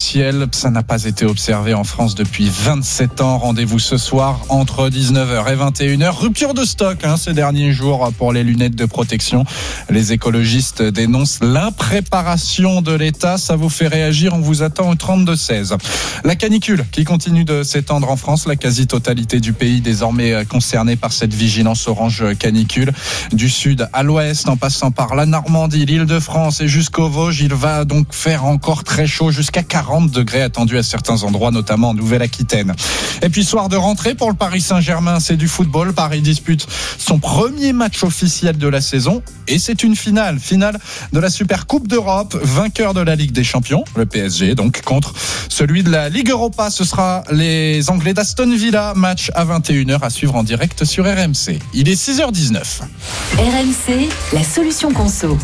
ciel. Ça n'a pas été observé en France depuis 27 ans. Rendez-vous ce soir entre 19h et 21h. Rupture de stock ces derniers jours pour les lunettes de protection. Les écologistes dénoncent l'impréparation de l'État. Ça vous fait réagir, on vous attend au 32-16. La canicule qui continue de s'étendre en France. La quasi-totalité du pays désormais concernée par cette vigilance orange canicule. Du sud à l'ouest, en passant par la Normandie, l'Île-de-France et jusqu'aux Vosges. Il va donc faire encore très chaud, jusqu'à 40 degrés attendus à certains endroits, notamment en Nouvelle-Aquitaine. Et puis soir de rentrée pour le Paris Saint-Germain, c'est du football. Paris dispute son premier match officiel de la saison et c'est une finale de la Super Coupe d'Europe, vainqueur de la Ligue des Champions, le PSG, donc contre celui de la Ligue Europa. Ce sera les Anglais d'Aston Villa, match à 21h à suivre en direct sur RMC. Il est 6h19. RMC, la solution conso.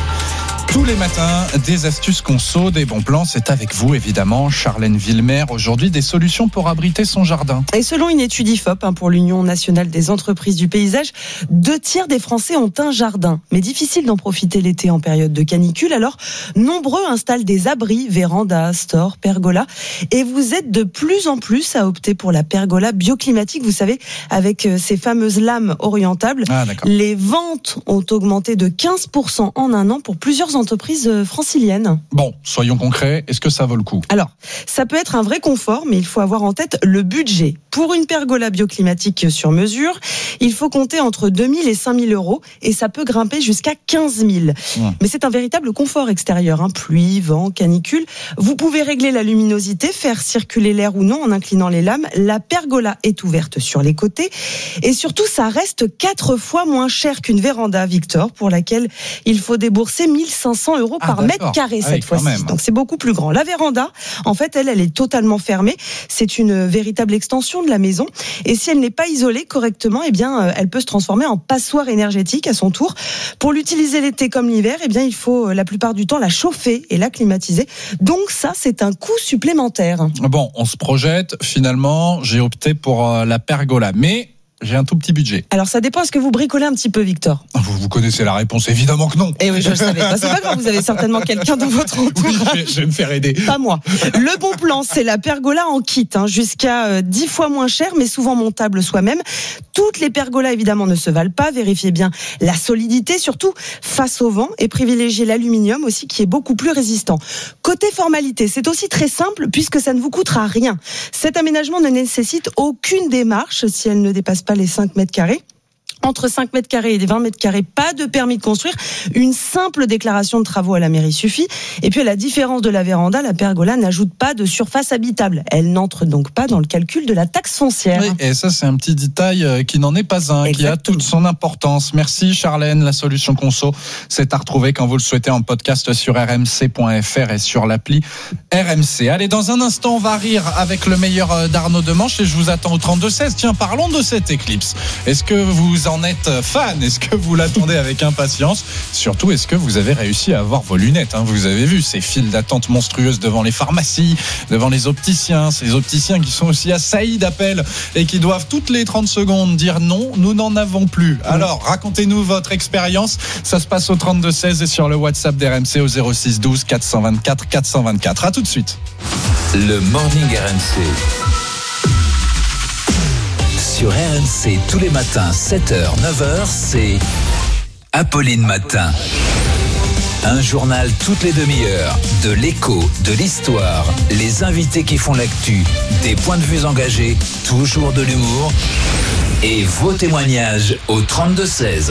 Tous les matins, des astuces conso, des bons plans. C'est avec vous, évidemment, Charlène Villemer. Aujourd'hui, des solutions pour abriter son jardin. Et selon une étude IFOP pour l'Union nationale des entreprises du paysage, 2/3 des Français ont un jardin. Mais difficile d'en profiter l'été en période de canicule. Alors, nombreux installent des abris, vérandas, stores, pergolas. Et vous êtes de plus en plus à opter pour la pergola bioclimatique. Vous savez, avec ces fameuses lames orientables, les ventes ont augmenté de 15% en un an pour plusieurs entreprises franciliennes. Bon, soyons concrets, est-ce que ça vaut le coup ? Alors, ça peut être un vrai confort, mais il faut avoir en tête le budget. Pour une pergola bioclimatique sur mesure, il faut compter entre 2 000 et 5 000 euros et ça peut grimper jusqu'à 15 000. Mais c'est un véritable confort extérieur, pluie, vent, canicule. Vous pouvez régler la luminosité, faire circuler l'air ou non en inclinant les lames. La pergola est ouverte sur les côtés et surtout, ça reste 4 fois moins cher qu'une véranda Victor, pour laquelle il faut débourser 1 500 euros par mètre carré cette fois-ci. Donc c'est beaucoup plus grand. La véranda, en fait, elle est totalement fermée. C'est une véritable extension de la maison. Et si elle n'est pas isolée correctement, elle peut se transformer en passoire énergétique à son tour. Pour l'utiliser l'été comme l'hiver, il faut la plupart du temps la chauffer et la climatiser. Donc ça, c'est un coût supplémentaire. Bon, on se projette. Finalement, j'ai opté pour la pergola. Mais j'ai un tout petit budget. Alors ça dépend, est-ce que vous bricolez un petit peu, Victor ? Vous connaissez la réponse, évidemment que non. Eh oui, je le savais. C'est pas grave, vous avez certainement quelqu'un dans votre entourage. Oui, je vais me faire aider. Pas moi. Le bon plan, c'est la pergola en kit, jusqu'à 10 fois moins cher, mais souvent montable soi-même. Toutes les pergolas, évidemment, ne se valent pas. Vérifiez bien la solidité, surtout face au vent, et privilégiez l'aluminium aussi, qui est beaucoup plus résistant. Côté formalité, c'est aussi très simple, puisque ça ne vous coûtera rien. Cet aménagement ne nécessite aucune démarche si elle ne dépasse pas les 5 mètres carrés. Entre 5 mètres carrés et 20 mètres carrés, pas de permis de construire. Une simple déclaration de travaux à la mairie suffit. Et puis, à la différence de la véranda, la pergola n'ajoute pas de surface habitable. Elle n'entre donc pas dans le calcul de la taxe foncière. Oui, et ça, c'est un petit détail qui n'en est pas un, qui a toute son importance. Merci Charlène. La solution conso, c'est à retrouver quand vous le souhaitez en podcast sur rmc.fr et sur l'appli RMC. Allez, dans un instant, on va rire avec le meilleur d'Arnaud Demanche et je vous attends au 32-16. Tiens, parlons de cette éclipse. Est-ce que vous en êtes fan ? Est-ce que vous l'attendez avec impatience ? Surtout, est-ce que vous avez réussi à avoir vos lunettes ? Vous avez vu ces files d'attente monstrueuses devant les pharmacies, devant les opticiens, ces opticiens qui sont aussi assaillis d'appels et qui doivent toutes les 30 secondes dire non, nous n'en avons plus. Alors, racontez-nous votre expérience. Ça se passe au 32-16 et sur le WhatsApp d'RMC au 06 12 424 424. À tout de suite. Le Morning RMC. Sur RMC, tous les matins, 7h, 9h, c'est Apolline Matin. Un journal toutes les demi-heures, de l'écho, de l'histoire, les invités qui font l'actu, des points de vue engagés, toujours de l'humour et vos témoignages au 32-16.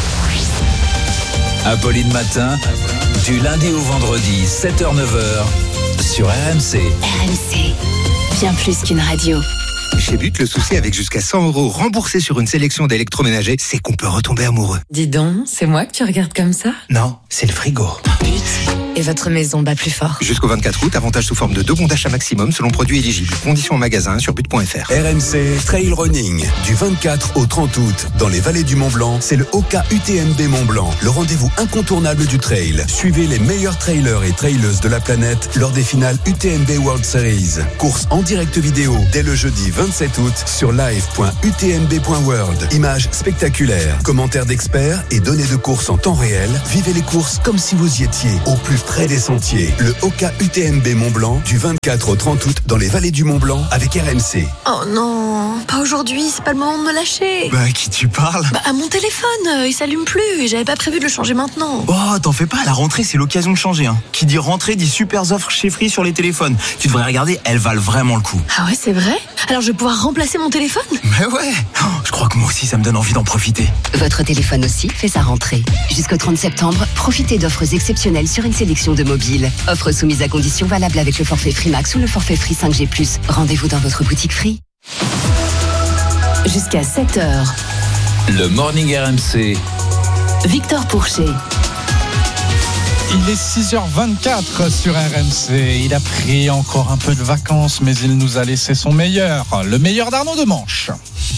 Apolline Matin, du lundi au vendredi, 7h, 9h, sur RMC. RMC, bien plus qu'une radio. Chez But, le souci avec jusqu'à 100 € remboursés sur une sélection d'électroménagers, c'est qu'on peut retomber amoureux. Dis donc, c'est moi que tu regardes comme ça ? Non, c'est le frigo. But, et votre maison bat plus fort. Jusqu'au 24 août, avantage sous forme de 2 bons d'achat maximum selon produit éligible. Conditions en magasin sur but.fr. RMC Trail Running, du 24 au 30 août, dans les vallées du Mont-Blanc, c'est le Oka UTMB Mont-Blanc, le rendez-vous incontournable du trail. Suivez les meilleurs trailers et traileuses de la planète lors des finales UTMB World Series. Course en direct vidéo dès le jeudi 27 août sur live.utmb.world. Images spectaculaires, commentaires d'experts et données de course en temps réel. Vivez les courses comme si vous y étiez, au plus près des sentiers. Le Oka UTMB Mont-Blanc du 24 au 30 août dans les vallées du Mont-Blanc avec RMC. Oh non, pas aujourd'hui, c'est pas le moment de me lâcher. Bah, à qui tu parles? Bah, à mon téléphone, il s'allume plus et j'avais pas prévu de le changer maintenant. Oh, t'en fais pas, la rentrée, c'est l'occasion de changer. Hein. Qui dit rentrée dit super offres chez Free sur les téléphones. Tu devrais regarder, elles valent vraiment le coup. Ah ouais, c'est vrai? Alors je vais pouvoir remplacer mon téléphone? Mais ouais, je crois que moi aussi, ça me donne envie d'en profiter. Votre téléphone aussi fait sa rentrée. Jusqu'au 30 septembre, profitez d'offres exceptionnelles sur une sélection de mobiles. Offres soumises à conditions valables avec le forfait Free Max ou le forfait Free 5G+. Rendez-vous dans votre boutique Free. Jusqu'à 7h. Le Morning RMC. Victor Pourchet. Il est 6h24 sur RMC. Il a pris encore un peu de vacances, mais il nous a laissé son meilleur. Le meilleur d'Arnaud Demanche.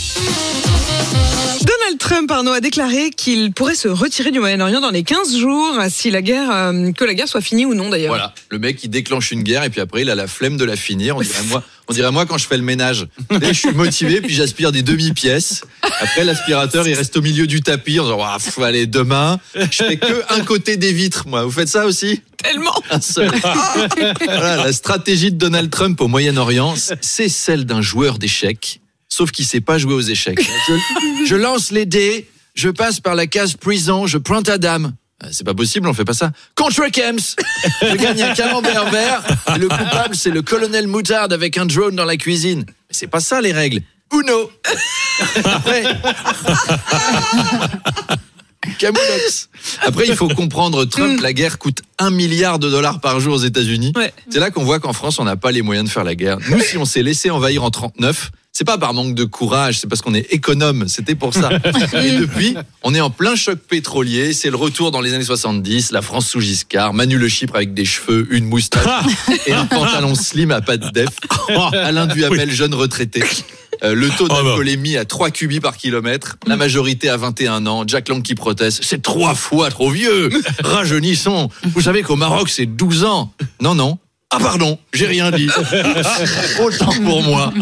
Donald Trump, Arnaud, a déclaré qu'il pourrait se retirer du Moyen-Orient dans les 15 jours, si que la guerre soit finie ou non d'ailleurs. Voilà, le mec il déclenche une guerre et puis après il a la flemme de la finir. On dirait moi quand je fais le ménage. Et je suis motivé puis j'aspire des demi-pièces. Après l'aspirateur il reste au milieu du tapis. On dit allez demain, je fais que un côté des vitres moi. Vous faites ça aussi? Tellement. Un seul. Voilà, la stratégie de Donald Trump au Moyen-Orient, c'est celle d'un joueur d'échecs. Sauf qu'il sait pas jouer aux échecs. Je lance les dés, je passe par la case prison, je pointe à dame. C'est pas possible, on fait pas ça. Contre Kems, je gagne un camembert vert. Et le coupable, c'est le colonel Moutarde avec un drone dans la cuisine. Mais c'est pas ça les règles. Uno. Après. Camoulox. Après, il faut comprendre Trump. La guerre coûte $1 milliard par jour aux États-Unis. Ouais. C'est là qu'on voit qu'en France, on n'a pas les moyens de faire la guerre. Nous, si on s'est laissé envahir en 39. C'est pas par manque de courage, c'est parce qu'on est économe, c'était pour ça. Et depuis, on est en plein choc pétrolier, c'est le retour dans les années 70, la France sous Giscard, Manu Le Chypre avec des cheveux, une moustache et un pantalon slim à pattes def, Alain Duhamel, jeune retraité. Le taux d'alcoolémie à 3 cubis par kilomètre, la majorité à 21 ans, Jack Lang qui proteste, c'est 3 fois trop vieux, rajeunissons. Vous savez qu'au Maroc c'est 12 ans. Non. Ah pardon, j'ai rien dit. Autant pour moi.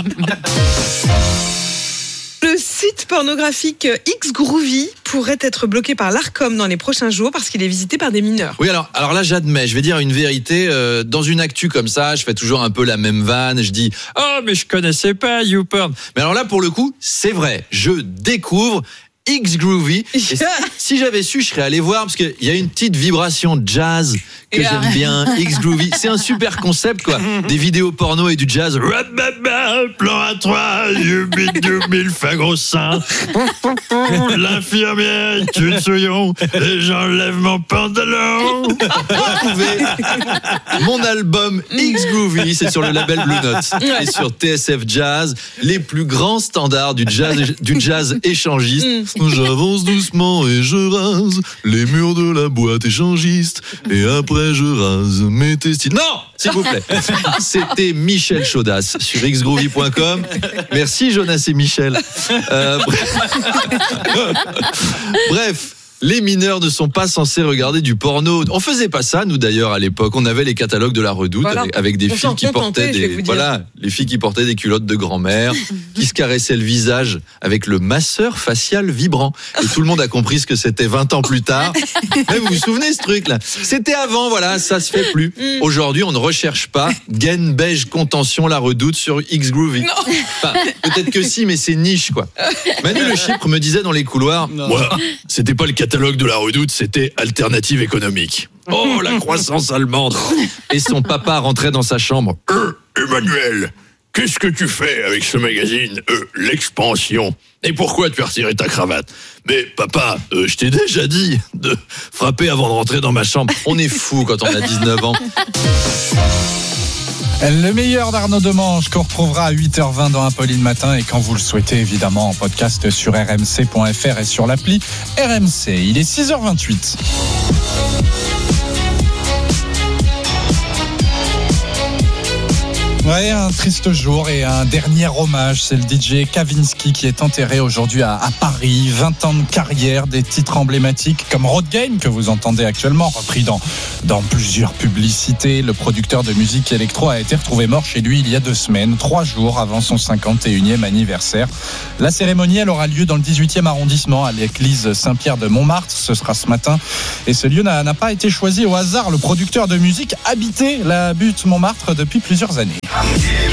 Le site pornographique Xgroovy pourrait être bloqué par l'Arcom dans les prochains jours parce qu'il est visité par des mineurs. Oui, alors là, j'admets, je vais dire une vérité. Dans une actu comme ça, je fais toujours un peu la même vanne. Je dis « Oh, mais je connaissais pas YouPorn ». Mais alors là, pour le coup, c'est vrai. Je découvre Xgroovy. Et si j'avais su, je serais allé voir parce qu'il y a une petite vibration jazz que j'aime bien. Xgroovy, c'est un super concept quoi. Des vidéos porno et du jazz. Plan à 3, mille fa gros sein. L'infirmière est une souillon et j'enlève mon pantalon. Retrouvez mon album Xgroovy, c'est sur le label Blue Note et sur TSF Jazz, les plus grands standards du jazz échangiste. J'avance doucement et je rase les murs de la boîte échangiste et après je rase mes testicules. Non, s'il vous plaît. C'était Michel Chaudas sur xgroovy.com. Merci Jonas et Michel. Bref. Les mineurs ne sont pas censés regarder du porno. On faisait pas ça, nous d'ailleurs à l'époque. On avait les catalogues de la Redoute avec des filles qui portaient les filles qui portaient des culottes de grand-mère, qui se caressaient le visage avec le masseur facial vibrant. Et tout le monde a compris ce que c'était 20 ans plus tard. Mais vous vous souvenez ce truc-là? C'était avant, voilà, ça se fait plus. Aujourd'hui, on ne recherche pas gaine beige contention la Redoute sur Xgroovy. Enfin, peut-être que si, mais c'est niche quoi. Manu Le Chypre me disait dans les couloirs, c'était pas le catalogue de la Redoute, c'était Alternative économique. Oh, la croissance allemande. Et son papa rentrait dans sa chambre. Emmanuel, qu'est-ce que tu fais avec ce magazine L'Expansion. Et pourquoi tu as retiré ta cravate? Mais papa, je t'ai déjà dit de frapper avant de rentrer dans ma chambre. On est fou quand on a 19 ans. Le meilleur d'Arnaud Demanche qu'on retrouvera à 8h20 dans Apolline Matin et quand vous le souhaitez évidemment en podcast sur rmc.fr et sur l'appli RMC. Il est 6h28. Ouais, un triste jour et un dernier hommage. C'est le DJ Kavinsky qui est enterré aujourd'hui à Paris. 20 ans de carrière, des titres emblématiques comme Road Game que vous entendez actuellement, repris dans Dans plusieurs publicités, le producteur de musique électro a été retrouvé mort chez lui il y a 2 semaines, 3 jours avant son 51e anniversaire. La cérémonie, elle aura lieu dans le 18e arrondissement, à l'église Saint-Pierre de Montmartre. Ce sera ce matin. Et ce lieu n'a pas été choisi au hasard. Le producteur de musique habitait la butte Montmartre depuis plusieurs années.